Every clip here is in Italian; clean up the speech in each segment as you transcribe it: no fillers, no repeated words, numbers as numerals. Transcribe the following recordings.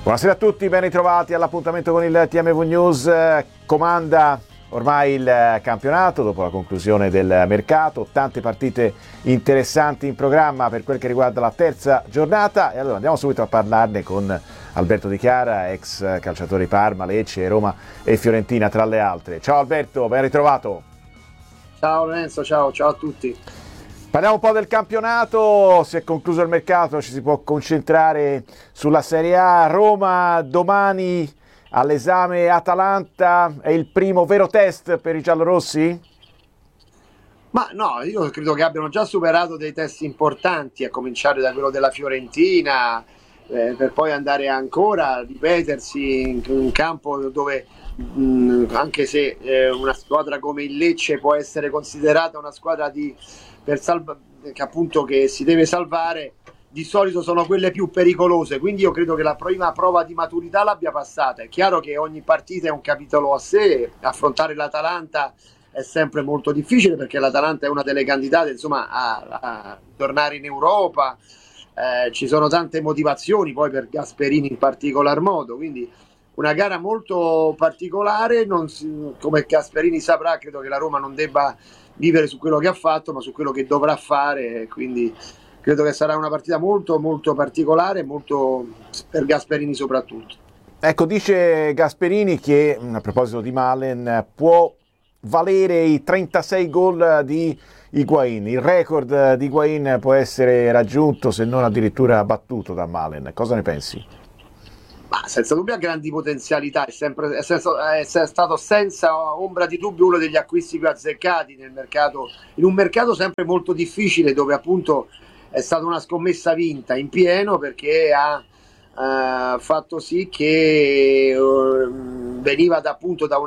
Buonasera a tutti, ben ritrovati all'appuntamento con il TMV News. Comanda ormai il campionato dopo la conclusione del mercato, tante partite interessanti in programma per quel che riguarda la terza giornata e allora andiamo subito a parlarne con Alberto Di Chiara, ex calciatore di Parma, Lecce, Roma e Fiorentina tra le altre. Ciao Alberto, ben ritrovato. Ciao Lorenzo, ciao a tutti. Parliamo un po' del campionato, si è concluso il mercato, ci si può concentrare sulla Serie A. Roma domani all'esame Atalanta, è il primo vero test per i giallorossi? Ma no, io credo che abbiano già superato dei test importanti, a cominciare da quello della Fiorentina, per poi andare ancora a ripetersi in un campo dove anche se una squadra come il Lecce può essere considerata una squadra che si deve salvare, di solito sono quelle più pericolose, quindi io credo che la prima prova di maturità l'abbia passata. È chiaro che ogni partita è un capitolo a sé, affrontare l'Atalanta è sempre molto difficile perché l'Atalanta è una delle candidate, insomma, a tornare in Europa. Ci sono tante motivazioni poi per Gasperini in particolar modo, quindi una gara molto particolare. Come Gasperini saprà, credo che la Roma non debba vivere su quello che ha fatto ma su quello che dovrà fare, quindi credo che sarà una partita molto molto particolare, molto per Gasperini soprattutto. Ecco, dice Gasperini che a proposito di Malen può valere i 36 gol di Higuain, il record di Higuain può essere raggiunto se non addirittura battuto da Malen. Cosa ne pensi? Ma senza dubbio ha grandi potenzialità, è stato senza ombra di dubbio uno degli acquisti più azzeccati nel mercato, in un mercato sempre molto difficile dove appunto è stata una scommessa vinta in pieno, perché ha fatto sì che veniva appunto da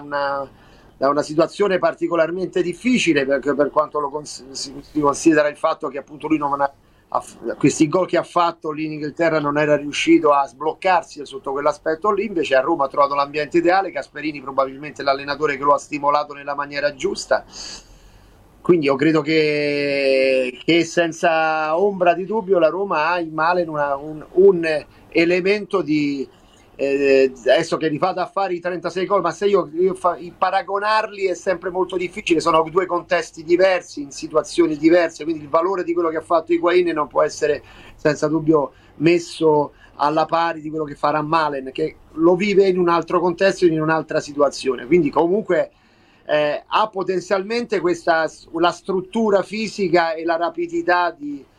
una situazione particolarmente difficile per quanto si considera il fatto che appunto lui non ha questi gol che ha fatto lì in Inghilterra, non era riuscito a sbloccarsi sotto quell'aspetto lì. Invece a Roma ha trovato l'ambiente ideale, Gasperini probabilmente l'allenatore che lo ha stimolato nella maniera giusta, quindi io credo che senza ombra di dubbio la Roma ha in Malen un elemento di adesso che rifate a fare i 36 gol, ma se paragonarli è sempre molto difficile, sono due contesti diversi, in situazioni diverse, quindi il valore di quello che ha fatto Higuain non può essere senza dubbio messo alla pari di quello che farà Malen, che lo vive in un altro contesto, in un'altra situazione, quindi comunque ha potenzialmente la struttura fisica e la rapidità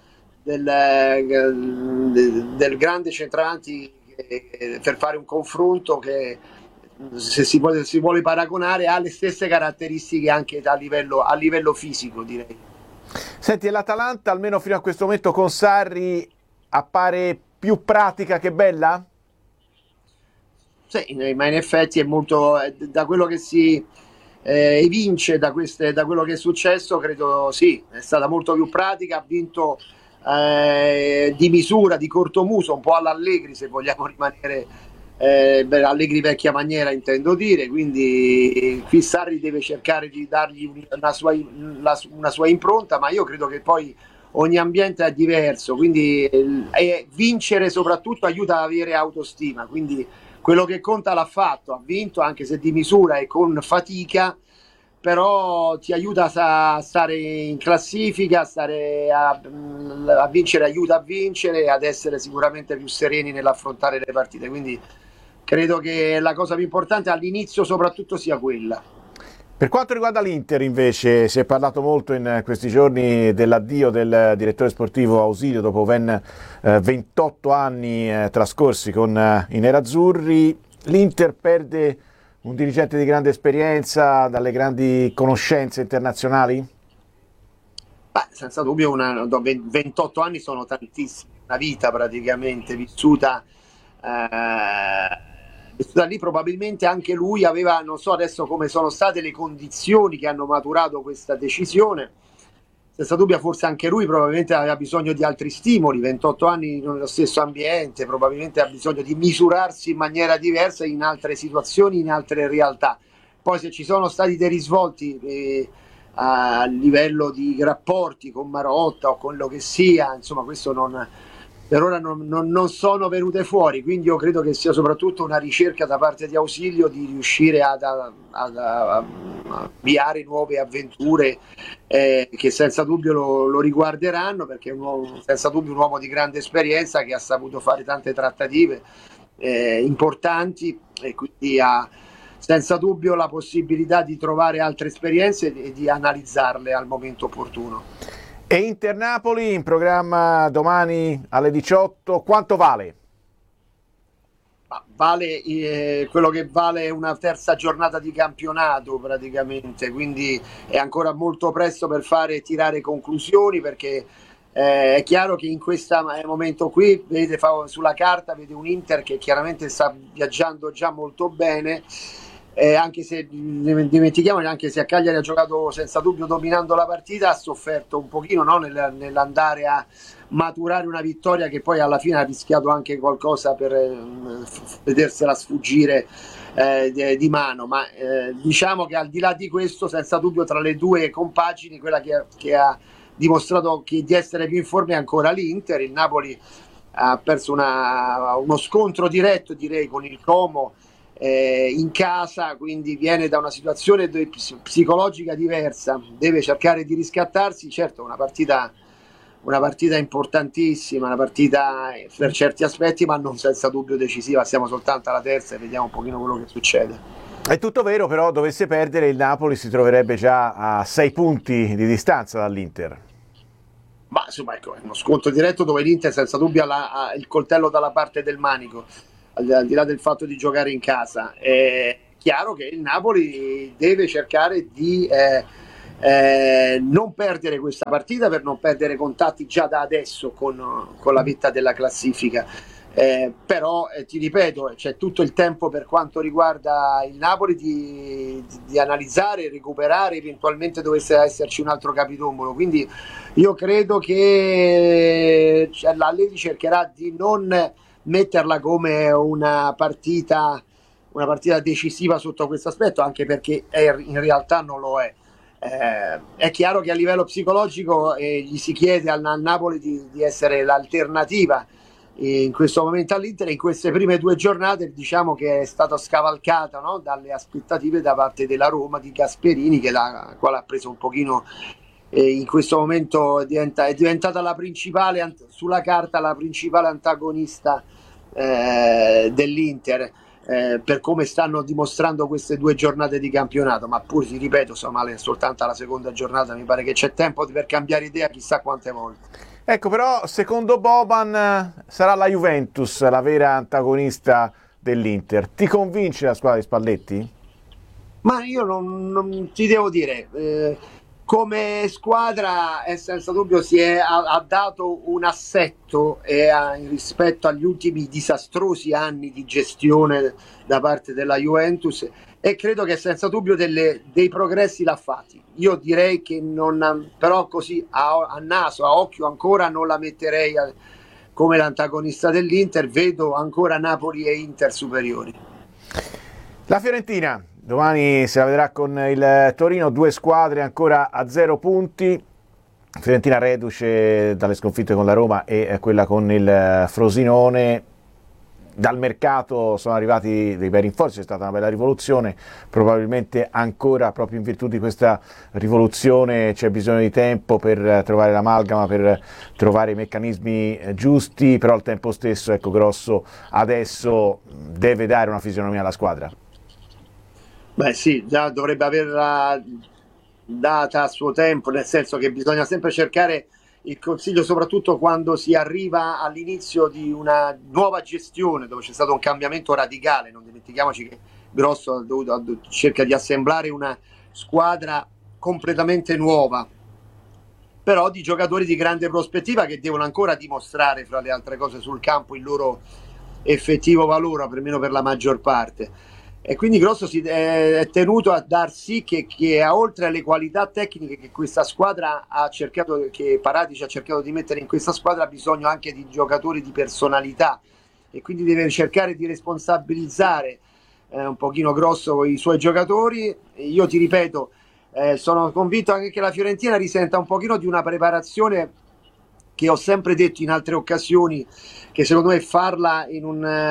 del grande centravanti per fare un confronto che, se si vuole paragonare, ha le stesse caratteristiche anche a livello fisico, direi. Senti, l'Atalanta almeno fino a questo momento con Sarri appare più pratica che bella? Sì, ma in effetti è molto, da quello che si evince da quello che è successo, credo sì, è stata molto più pratica, ha vinto di misura, di cortomuso, un po' all'Allegri, se vogliamo rimanere Allegri vecchia maniera, intendo dire, quindi qui Sarri deve cercare di dargli una sua impronta, ma io credo che poi ogni ambiente è diverso, quindi vincere soprattutto aiuta ad avere autostima, quindi quello che conta l'ha fatto, ha vinto anche se di misura e con fatica, però ti aiuta a stare in classifica, a vincere, aiuta a vincere, ad essere sicuramente più sereni nell'affrontare le partite, quindi credo che la cosa più importante all'inizio soprattutto sia quella. Per quanto riguarda l'Inter invece, si è parlato molto in questi giorni dell'addio del direttore sportivo Ausilio dopo ben 28 anni trascorsi con i nerazzurri. L'Inter perde un dirigente di grande esperienza, dalle grandi conoscenze internazionali? Senza dubbio 28 anni sono tantissimi, una vita praticamente vissuta lì. Probabilmente anche lui aveva, non so adesso come sono state le condizioni che hanno maturato questa decisione, senza dubbio forse anche lui probabilmente aveva bisogno di altri stimoli, 28 anni nello stesso ambiente, probabilmente ha bisogno di misurarsi in maniera diversa in altre situazioni, in altre realtà. Poi se ci sono stati dei risvolti a livello di rapporti con Marotta o con quello che sia, insomma questo per ora non sono venute fuori, quindi io credo che sia soprattutto una ricerca da parte di Ausilio di riuscire ad avviare nuove avventure che senza dubbio lo riguarderanno, perché è senza dubbio un uomo di grande esperienza che ha saputo fare tante trattative importanti e quindi ha senza dubbio la possibilità di trovare altre esperienze e di analizzarle al momento opportuno. E Inter-Napoli in programma domani alle 18, quanto vale? Vale quello che vale una terza giornata di campionato praticamente, quindi è ancora molto presto per tirare conclusioni, perché è chiaro che in questo momento qui sulla carta vede un Inter che chiaramente sta viaggiando già molto bene. Anche se dimentichiamo, anche se a Cagliari ha giocato senza dubbio dominando la partita, ha sofferto un pochino, no? Nell'andare a maturare una vittoria che poi alla fine ha rischiato anche qualcosa per vedersela sfuggire di mano, ma diciamo che al di là di questo, senza dubbio tra le due compagini quella che ha dimostrato di essere più in forma è ancora l'Inter. Il Napoli ha perso uno scontro diretto, direi, con il Como in casa, quindi viene da una situazione psicologica diversa, deve cercare di riscattarsi. Certo, una partita importantissima, una partita per certi aspetti, ma non senza dubbio decisiva. Siamo soltanto alla terza e vediamo un pochino quello che succede. È tutto vero, però dovesse perdere il Napoli si troverebbe già a 6 punti di distanza dall'Inter. Ma insomma, ecco, è uno scontro diretto dove l'Inter senza dubbio ha il coltello dalla parte del manico, al di là del fatto di giocare in casa. È chiaro che il Napoli deve cercare di non perdere questa partita, per non perdere contatti già da adesso con la vetta della classifica. Però ti ripeto, c'è tutto il tempo per quanto riguarda il Napoli di analizzare, recuperare, eventualmente dovesse esserci un altro capitombolo. Quindi io credo che l'Allegri cercherà di non metterla come una partita decisiva sotto questo aspetto, anche perché in realtà non lo è. È chiaro che a livello psicologico gli si chiede al Napoli di essere l'alternativa in questo momento all'Inter. In queste prime 2 giornate diciamo che è stata scavalcata, no? Dalle aspettative da parte della Roma di Gasperini, che la quale ha preso un pochino in questo momento è diventata la principale, sulla carta la principale antagonista dell'Inter, per come stanno dimostrando queste 2 giornate di campionato. Ma pur, ti ripeto, insomma, soltanto alla seconda giornata mi pare che c'è tempo per cambiare idea chissà quante volte. Ecco, però secondo Boban sarà la Juventus la vera antagonista dell'Inter. Ti convince la squadra di Spalletti? Ma io non ti devo dire, come squadra senza dubbio ha dato un assetto rispetto agli ultimi disastrosi anni di gestione da parte della Juventus, e credo che senza dubbio dei progressi l'ha fatti. Io direi che però così a naso, a occhio ancora non la metterei come l'antagonista dell'Inter. Vedo ancora Napoli e Inter superiori. La Fiorentina domani se la vedrà con il Torino, 2 squadre ancora a 0 punti. Fiorentina reduce dalle sconfitte con la Roma e quella con il Frosinone. Dal mercato sono arrivati dei bei rinforzi, è stata una bella rivoluzione, probabilmente ancora proprio in virtù di questa rivoluzione c'è bisogno di tempo per trovare l'amalgama, per trovare i meccanismi giusti, però al tempo stesso, ecco, Grosso adesso deve dare una fisionomia alla squadra. Beh sì, già dovrebbe averla data a suo tempo, nel senso che bisogna sempre cercare il consiglio, soprattutto quando si arriva all'inizio di una nuova gestione dove c'è stato un cambiamento radicale. Non dimentichiamoci che Grosso cerca di assemblare una squadra completamente nuova, però di giocatori di grande prospettiva che devono ancora dimostrare, fra le altre cose, sul campo il loro effettivo valore, perlomeno per la maggior parte. E quindi Grosso è tenuto a dar sì che oltre alle qualità tecniche che questa squadra ha cercato, che Paratici ha cercato di mettere in questa squadra, ha bisogno anche di giocatori di personalità, e quindi deve cercare di responsabilizzare un pochino Grosso i suoi giocatori. Io ti ripeto, sono convinto anche che la Fiorentina risenta un pochino di una preparazione che ho sempre detto in altre occasioni, che secondo me farla in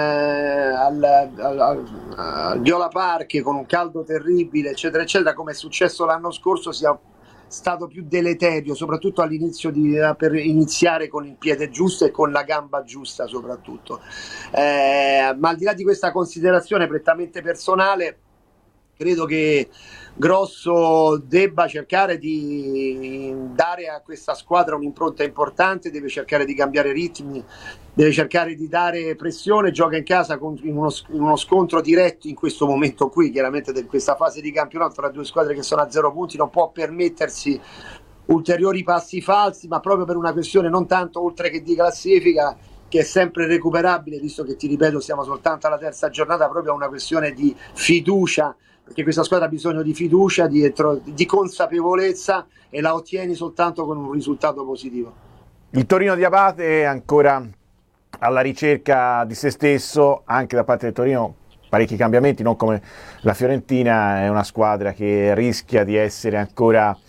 al Viola Park con un caldo terribile, eccetera, eccetera, come è successo l'anno scorso, sia stato più deleterio, soprattutto all'inizio per iniziare con il piede giusto e con la gamba giusta soprattutto. Ma al di là di questa considerazione prettamente personale, credo che Grosso debba cercare di dare a questa squadra un'impronta importante, deve cercare di cambiare ritmi, deve cercare di dare pressione, gioca in casa in uno scontro diretto in questo momento qui, chiaramente in questa fase di campionato tra due squadre che sono a 0 punti, non può permettersi ulteriori passi falsi, ma proprio per una questione non tanto oltre che di classifica, che è sempre recuperabile, visto che, ti ripeto, siamo soltanto alla terza giornata, proprio una questione di fiducia, perché questa squadra ha bisogno di fiducia, di consapevolezza, e la ottieni soltanto con un risultato positivo. Il Torino di Abate è ancora alla ricerca di se stesso, anche da parte del Torino parecchi cambiamenti, non come la Fiorentina, è una squadra che rischia di essere ancora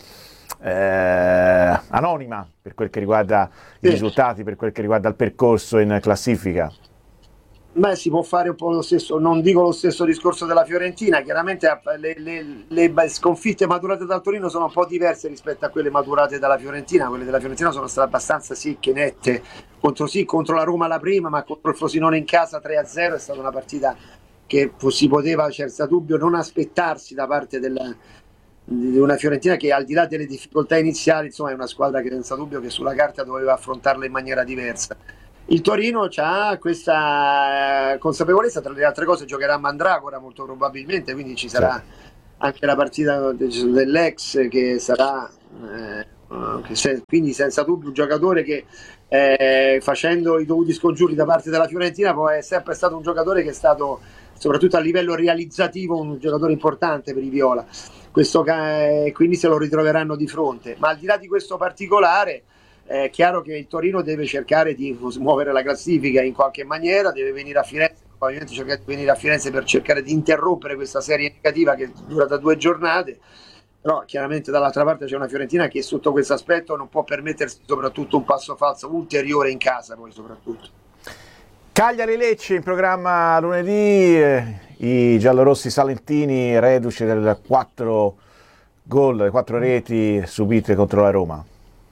anonima per quel che riguarda i risultati, per quel che riguarda il percorso in classifica. Beh, si può fare un po' lo stesso, non dico lo stesso discorso della Fiorentina, chiaramente le sconfitte maturate dal Torino sono un po' diverse rispetto a quelle maturate dalla Fiorentina. Quelle della Fiorentina sono state abbastanza secche, nette, contro la Roma la prima, ma contro il Frosinone in casa 3-0 è stata una partita che si poteva senza dubbio non aspettarsi da parte di una Fiorentina che, al di là delle difficoltà iniziali, insomma, è una squadra che senza dubbio che sulla carta doveva affrontarla in maniera diversa. Il Torino ha questa consapevolezza, tra le altre cose giocherà a Mandragora molto probabilmente, quindi ci sarà anche la partita dell'ex che sarà quindi senza dubbio un giocatore che facendo i dovuti scongiuri da parte della Fiorentina poi è sempre stato un giocatore che è stato, soprattutto a livello realizzativo, un giocatore importante per i viola. Quindi se lo ritroveranno di fronte, ma al di là di questo particolare è chiaro che il Torino deve cercare di muovere la classifica in qualche maniera, deve venire a Firenze, probabilmente cercare di venire a Firenze per cercare di interrompere questa serie negativa che dura da 2 giornate, però chiaramente dall'altra parte c'è una Fiorentina che sotto questo aspetto non può permettersi soprattutto un passo falso ulteriore in casa, poi soprattutto. Cagliari-Lecce in programma lunedì, i giallorossi salentini reduci del 4 gol, le 4 reti subite contro la Roma.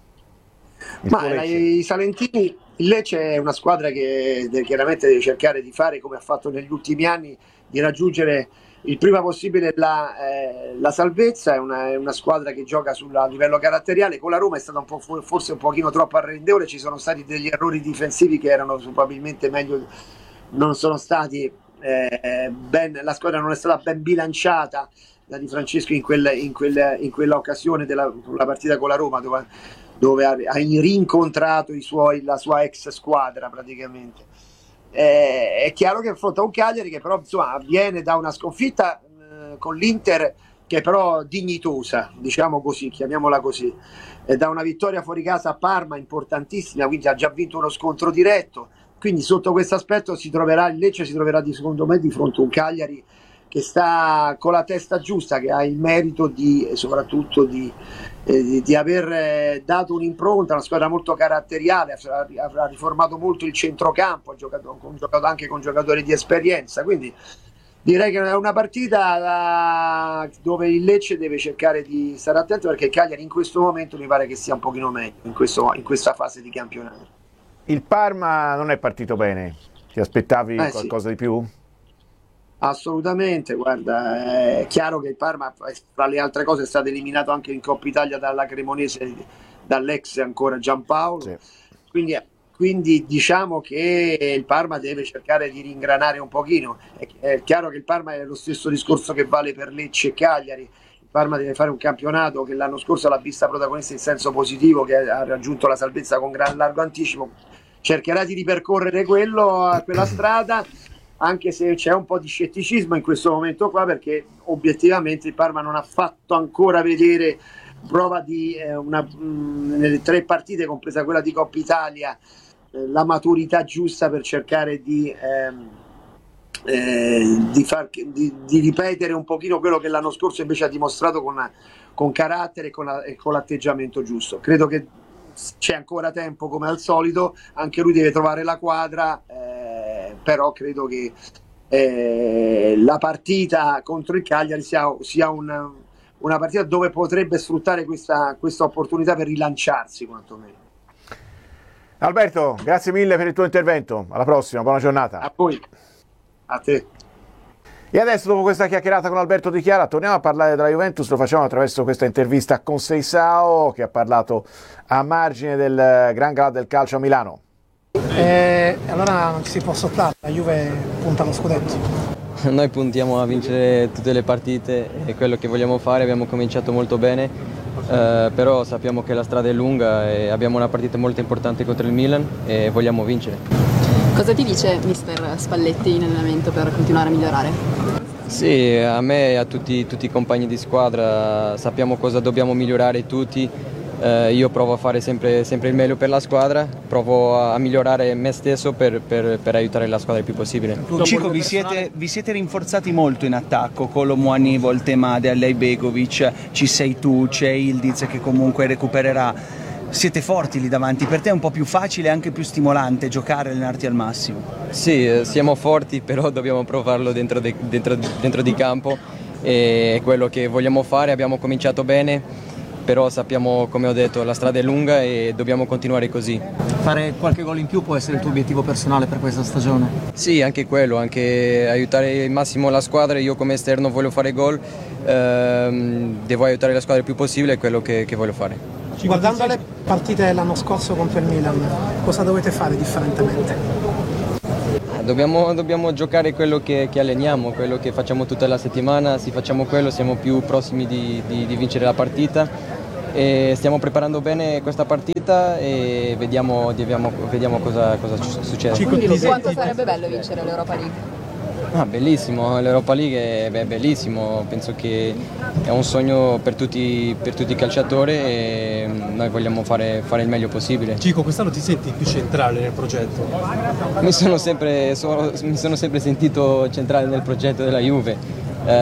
I salentini, il Lecce è una squadra che chiaramente deve cercare di fare come ha fatto negli ultimi anni, di raggiungere il prima possibile la salvezza. È una squadra che gioca a livello caratteriale. Con la Roma è stata forse un pochino troppo arrendevole, ci sono stati degli errori difensivi che erano probabilmente meglio, non sono stati la squadra non è stata ben bilanciata da Di Francesco in quella occasione della partita con la Roma, dove ha rincontrato la sua ex squadra praticamente. È chiaro che affronta un Cagliari che però insomma viene da una sconfitta con l'Inter, che è però dignitosa, diciamo così, chiamiamola così, da una vittoria fuori casa a Parma importantissima, quindi ha già vinto uno scontro diretto, quindi sotto questo aspetto il Lecce si troverà secondo me di fronte a un Cagliari che sta con la testa giusta, che ha il merito soprattutto di aver dato un'impronta, una squadra molto caratteriale, avrà riformato molto il centrocampo, ha giocato anche con giocatori di esperienza, quindi direi che è una partita dove il Lecce deve cercare di stare attento, perché il Cagliari in questo momento mi pare che sia un pochino meglio in questa fase di campionato. Il Parma non è partito bene, ti aspettavi qualcosa sì. di più? Assolutamente, guarda, è chiaro che il Parma, tra le altre cose, è stato eliminato anche in Coppa Italia dalla Cremonese, dall'ex ancora Giampaolo, sì. Quindi diciamo che il Parma deve cercare di ringranare un pochino. È chiaro che il Parma è lo stesso discorso che vale per Lecce e Cagliari. Il Parma deve fare un campionato che l'anno scorso l'ha vista protagonista in senso positivo, che ha raggiunto la salvezza con gran largo anticipo, cercherà di ripercorrere quella strada, anche se c'è un po' di scetticismo in questo momento qua, perché obiettivamente il Parma non ha fatto ancora vedere prova nelle 3 partite, compresa quella di Coppa Italia, la maturità giusta per cercare di ripetere un pochino quello che l'anno scorso invece ha dimostrato con carattere e con l'atteggiamento giusto. Credo che c'è ancora tempo come al solito, anche lui deve trovare la quadra, però credo che la partita contro il Cagliari sia una partita dove potrebbe sfruttare questa opportunità per rilanciarsi quantomeno. Alberto, grazie mille per il tuo intervento, alla prossima, buona giornata. A voi, a te. E adesso, dopo questa chiacchierata con Alberto Di Chiara, torniamo a parlare della Juventus. Lo facciamo attraverso questa intervista con Seisao, che ha parlato a margine del Gran Galà del calcio a Milano. Allora non ci si può sottrarre, la Juve punta allo scudetto. Noi puntiamo a vincere tutte le partite, è quello che vogliamo fare. Abbiamo cominciato molto bene, però sappiamo che la strada è lunga e abbiamo una partita molto importante contro il Milan e vogliamo vincere. Cosa ti dice mister Spalletti in allenamento per continuare a migliorare? Sì, a me e a tutti i compagni di squadra sappiamo cosa dobbiamo migliorare tutti. Io provo a fare sempre il meglio per la squadra, provo a migliorare me stesso per aiutare la squadra il più possibile. Cico, vi siete rinforzati molto in attacco, con Lomuani, Voltemade, Alei Begovic, ci sei tu, c'è Ildiz che comunque recupererà. Siete forti lì davanti, per te è un po' più facile e anche più stimolante giocare e allenarti al massimo? Sì, siamo forti, però dobbiamo provarlo dentro di campo, è quello che vogliamo fare. Abbiamo cominciato bene, però sappiamo, come ho detto, la strada è lunga e dobbiamo continuare così. Fare qualche gol in più può essere il tuo obiettivo personale per questa stagione? Sì, anche quello, anche aiutare al massimo la squadra. Io come esterno voglio fare gol, devo aiutare la squadra il più possibile, è quello che voglio fare. Guardando le partite dell'anno scorso contro il Milan, cosa dovete fare differentemente? Dobbiamo giocare quello che alleniamo, quello che facciamo tutta la settimana. Se facciamo quello siamo più prossimi di vincere la partita. E stiamo preparando bene questa partita e vediamo cosa succede. Quanto sarebbe bello vincere l'Europa League? Bellissimo, l'Europa League è bellissimo, penso che è un sogno per tutti i calciatori e noi vogliamo fare il meglio possibile. Cico, quest'anno ti senti più centrale nel progetto? Mi sono sempre sentito centrale nel progetto della Juve.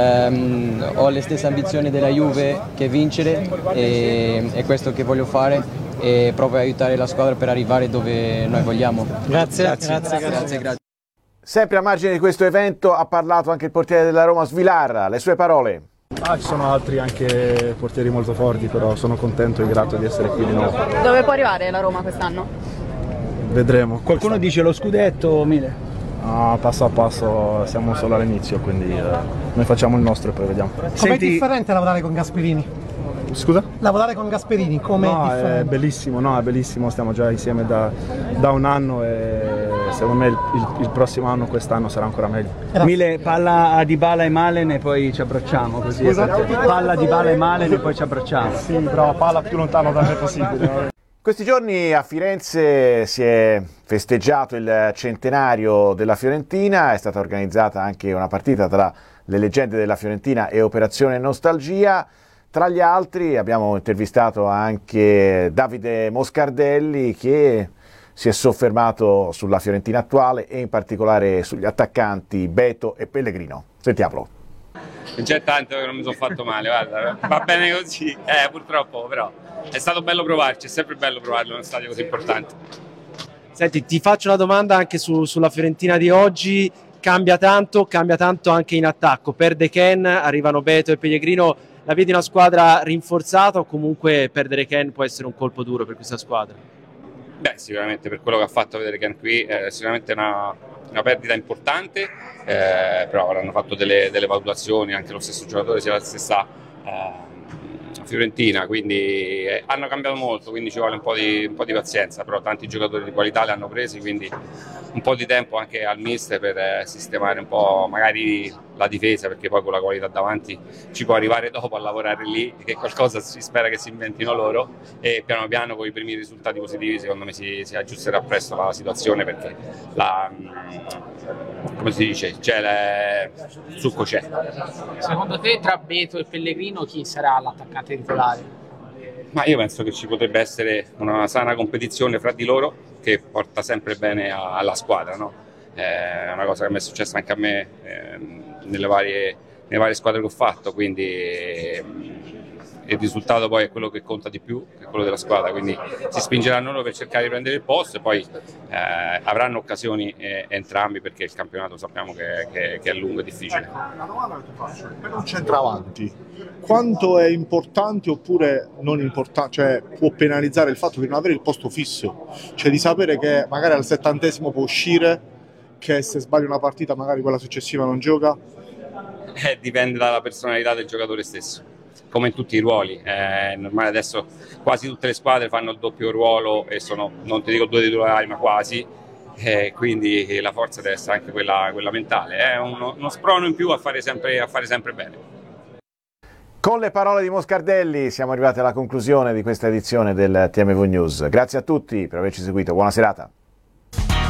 Ho le stesse ambizioni della Juve che vincere e è questo che voglio fare e provo a aiutare la squadra per arrivare dove noi vogliamo. Grazie. Sempre a margine di questo evento ha parlato anche il portiere della Roma Svilar, le sue parole. Ci sono altri anche portieri molto forti, però sono contento e grato di essere qui di nuovo. Dove può arrivare la Roma quest'anno? Vedremo. Qualcuno dice lo scudetto, Mile? Passo a passo, siamo solo all'inizio, quindi noi facciamo il nostro e poi vediamo. Com'è differente lavorare con Gasperini? Scusa? Lavorare con Gasperini, com'è differente? È bellissimo, stiamo già insieme da un anno e secondo me il prossimo anno, quest'anno sarà ancora meglio. Mile, palla a Dybala e Malen e poi ci abbracciamo, così. Palla a Dybala e Malen e poi ci abbracciamo. Sì, però palla più lontano da me possibile. Questi giorni a Firenze si è festeggiato il centenario della Fiorentina, è stata organizzata anche una partita tra le leggende della Fiorentina e Operazione Nostalgia. Tra gli altri abbiamo intervistato anche Davide Moscardelli, che si è soffermato sulla Fiorentina attuale e in particolare sugli attaccanti Beto e Pellegrino. Sentiamolo. C'è tanto che non mi sono fatto male, guarda, va bene così, purtroppo, però è stato bello provarci, è sempre bello provarlo in uno stadio così importante. Senti, ti faccio una domanda anche sulla Fiorentina di oggi. Cambia tanto anche in attacco. Perde Ken, arrivano Beto e Pellegrino. La vedi una squadra rinforzata o comunque perdere Ken può essere un colpo duro per questa squadra? Beh, sicuramente per quello che ha fatto vedere Ken qui è sicuramente una perdita importante, però avranno fatto delle valutazioni, anche lo stesso giocatore sia la stessa Fiorentina, quindi hanno cambiato molto, quindi ci vuole un po' di pazienza, però tanti giocatori di qualità li hanno presi, quindi un po' di tempo anche al mister per sistemare un po' magari la difesa, perché poi con la qualità davanti ci può arrivare dopo a lavorare lì, che qualcosa si spera che si inventino loro, e piano piano con i primi risultati positivi secondo me si aggiusterà presto la situazione, perché come si dice, il succo c'è. Secondo te tra Beto e Pellegrino chi sarà l'attaccante titolare? Ma io penso che ci potrebbe essere una sana competizione fra di loro che porta sempre bene alla squadra, no? È una cosa che mi è successa anche a me nelle varie squadre che ho fatto, quindi il risultato poi è quello che conta di più, che è quello della squadra, quindi si spingeranno loro per cercare di prendere il posto e poi avranno occasioni entrambi, perché il campionato sappiamo che è lungo e difficile. Una domanda che ti faccio, per un centravanti, quanto è importante oppure non importante, cioè può penalizzare il fatto di non avere il posto fisso, cioè di sapere che magari al 70° può uscire, che se sbaglia una partita magari quella successiva non gioca? Dipende dalla personalità del giocatore stesso, come in tutti i ruoli. È normale, adesso quasi tutte le squadre fanno il doppio ruolo e sono, non ti dico 2 titolari, ma quasi, quindi la forza deve essere anche quella mentale. È uno sprono in più a fare sempre bene. Con le parole di Moscardelli siamo arrivati alla conclusione di questa edizione del TMV News. Grazie a tutti per averci seguito, buona serata.